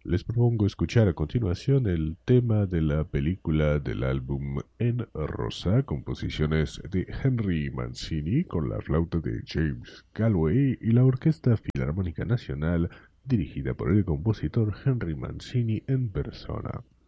Les propongo escuchar a continuación el tema de la película del álbum En Rosa, composiciones de Henry Mancini con la flauta de James Galway y la Orquesta Filarmónica Nacional dirigida por el compositor Henry Mancini en persona.